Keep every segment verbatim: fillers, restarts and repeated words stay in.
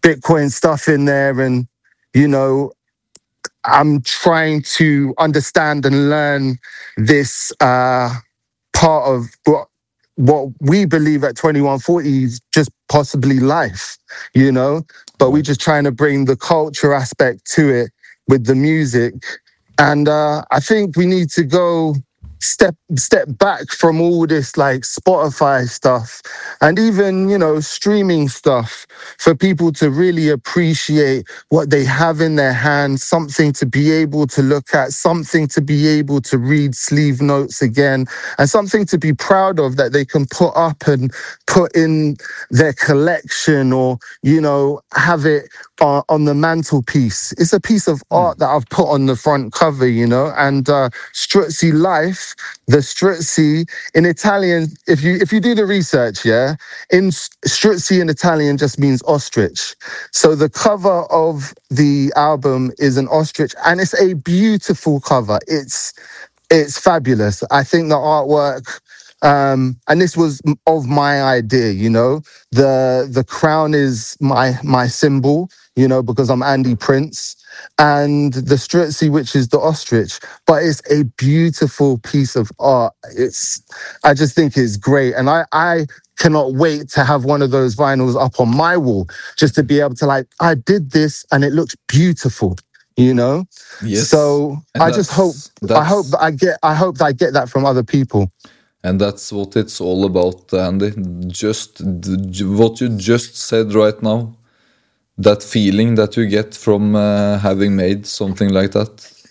Bitcoin stuff in there, and you know, I'm trying to understand and learn this uh, part of what what we believe at twenty-one forty is just possibly life, you know. But we're just trying to bring the culture aspect to it with the music, and uh, I think we need to go step step back from all this like Spotify stuff and even, you know, streaming stuff for people to really appreciate what they have in their hands, something to be able to look at, something to be able to read sleeve notes again, and something to be proud of that they can put up and put in their collection, or, you know, have it uh, on the mantelpiece. It's a piece of art that I've put on the front cover, you know, and uh, Struzzi Life, the Struzzi in Italian, if you if you do the research, yeah, in Struzzi in Italian just means ostrich. So the cover of the album is an ostrich, and it's a beautiful cover. It's it's fabulous. I think the artwork, um, and this was of my idea, you know, the the crown is my my symbol, you know, because I'm Andy Prince, and the Struzzi, which is the ostrich. But it's a beautiful piece of art. It's, I just think it's great, and I I cannot wait to have one of those vinyls up on my wall, just to be able to like, I did this and it looks beautiful, you know. Yes. So And I just hope I that's- hope that I get I hope that I get that from other people. And that's what it's all about, Andy. Just d- what you just said right now. That feeling that you get from uh, having made something like that.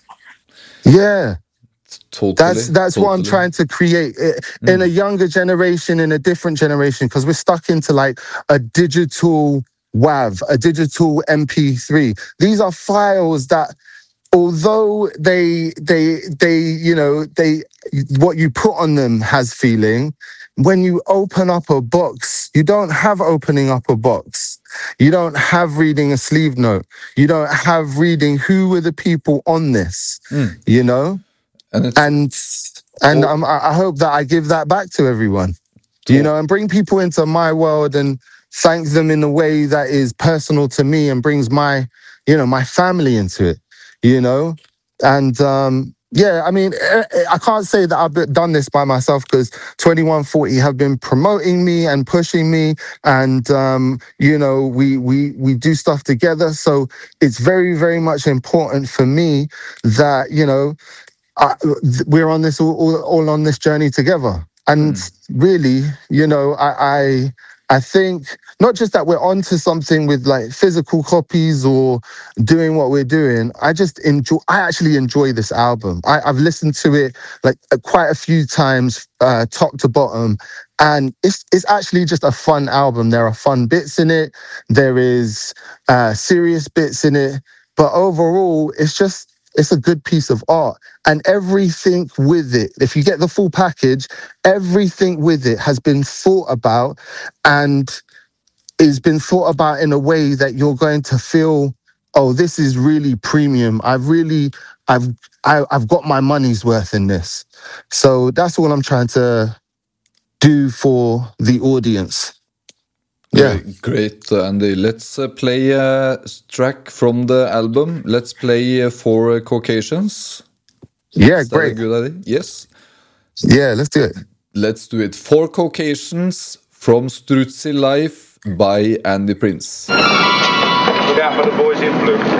Yeah. Totally. That's that's totally. what I'm trying to create it, Mm. in a younger generation, in a different generation, because we're stuck into like a digital W A V, a digital M P three. These are files that, although they they they you know they what you put on them has feeling. When you open up a box, you don't have opening up a box. You don't have reading a sleeve note. You don't have reading who were the people on this. Mm. You know. And it's, and and Oh. um, I I hope that I give that back to everyone, you know, and bring people into my world and thank them in a way that is personal to me and brings my, you know, my family into it, you know, and um, yeah, I mean, I can't say that I've done this by myself, because twenty-one forty have been promoting me and pushing me, and um, you know, we we we do stuff together, so it's very very much important for me that, you know, Uh, we're on this all, all, all on this journey together, and mm. really, you know, I, I I think not just that we're onto something with like physical copies or doing what we're doing. I just enjoy. I actually enjoy this album. I, I've listened to it like quite a few times, uh, top to bottom, and it's it's actually just a fun album. There are fun bits in it. There is uh, serious bits in it, but overall, it's just. It's a good piece of art, and everything with it, if you get the full package, everything with it has been thought about and is been thought about in a way that you're going to feel, oh, this is really premium. I've really, I've, I, I've got my money's worth in this. So that's all I'm trying to do for the audience. Yeah. Great, Andy. Let's uh, play a track from the album. Let's play uh, For Caucasians. Yeah, Is great. That a good idea? Yes. Yeah, let's do it. Let's do it. For Caucasians from Struzzi Life by Andy Prince. Look out for the boys in blue.